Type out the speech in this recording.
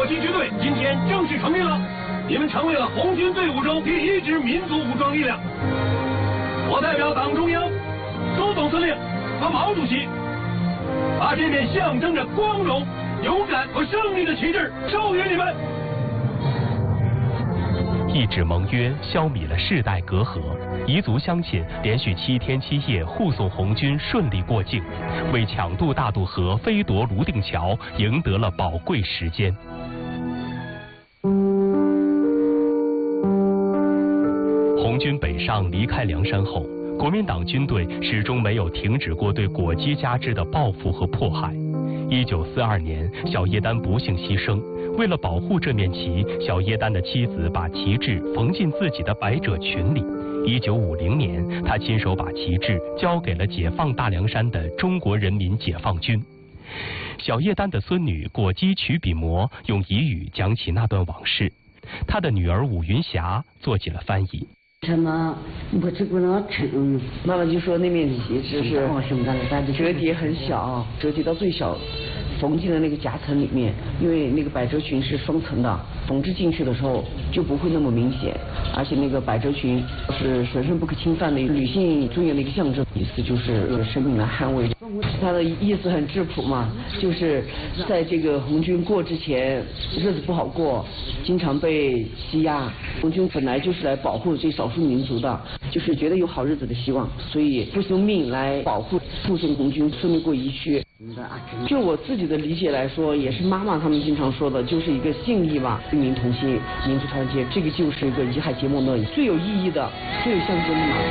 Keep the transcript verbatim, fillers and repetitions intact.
国际军队今天正式成立了，你们成为了红军队伍中第一支民族武装力量。我代表党中央、周总司令和毛主席，把这面象征着光荣、勇敢和胜利的旗帜授予你们。 一纸盟约消弭了世代隔阂，彝族乡亲连续七天七夜护送红军顺利过境，为抢渡大渡河、飞夺泸定桥赢得了宝贵时间。红军北上离开凉山后，国民党军队始终没有停止过对果基家支的报复和迫害。一九四二年，小叶丹不幸牺牲。为了保护这面旗，小叶丹的妻子把旗帜缝进自己的百褶裙里。一九五零年，他亲手把旗帜交给了解放大凉山的中国人民解放军。小叶丹的孙女果基曲笔魔用彝语讲起那段往事，他的女儿武云霞做起了翻译。 什么不只顾那称， 妈妈就说那面旗帜是折叠很小，折叠到最小，缝进了那个夹层里面，因为那个百褶裙是双层的，缝制进去的时候就不会那么明显，而且那个百褶裙是神圣不可侵犯的女性尊严的一个象征，意思就是用生命来捍卫。它的意思很质朴嘛，就是在这个红军过之前，日子不好过，经常被欺压。红军本来就是来保护这少数民族的，就是觉得有好日子的希望，所以不惜用命来保护护送红军顺利过疫区。就我自己的理解来说，也是妈妈他们经常说的，就是一个信义吧，军民同心，民族团结，这个就是一个遗海结盟的最有意义的、最有象征的嘛。